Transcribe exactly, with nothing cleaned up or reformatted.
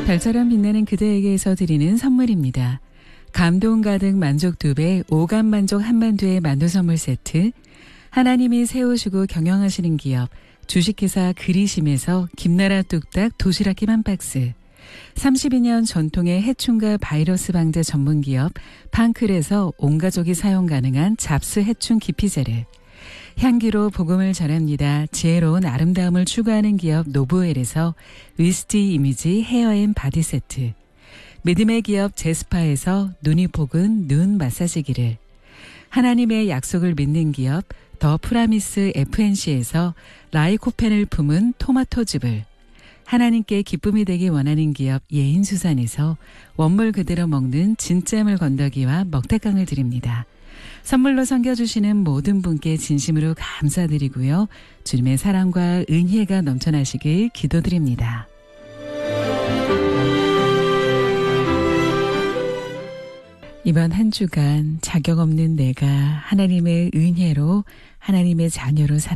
별처럼 빛나는 그대에게서 드리는 선물입니다. 감동 가득 만족 두 배, 오감 만족 한만두의 만두 선물 세트, 하나님이 세우시고 경영하시는 기업, 주식회사 그리심에서 김나라 뚝딱 도시락김 한 박스, 삼십이 년 전통의 해충과 바이러스 방제 전문기업 판클에서 온 가족이 사용 가능한 잡스 해충 기피제를, 향기로 복음을 전합니다. 지혜로운 아름다움을 추구하는 기업 노브웰에서 위스티 이미지 헤어앤 바디 세트, 믿음의 기업 제스파에서 눈이 복은 눈 마사지기를, 하나님의 약속을 믿는 기업 더 프라미스 에프엔씨에서 라이코펜을 품은 토마토즙을, 하나님께 기쁨이 되기 원하는 기업 예인수산에서 원물 그대로 먹는 진짜물 건더기와 먹태깡을 드립니다. 선물로 섬겨주시는 모든 분께 진심으로 감사드리고요. 주님의 사랑과 은혜가 넘쳐나시길 기도드립니다. 이번 한 주간 자격 없는 내가 하나님의 은혜로 하나님의 자녀로 살아